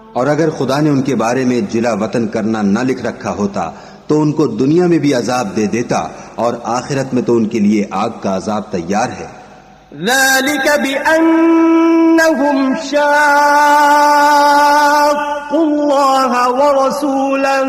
और अगर खुदा ने उनके बारे में जिला वतन करना न लिख रखा होता तो उनको दुनिया में भी अजाब दे देता और आखिरत में तो उनके लिए आग का अजाब तैयार है। ذلك بأنهم شاقوا الله ورسوله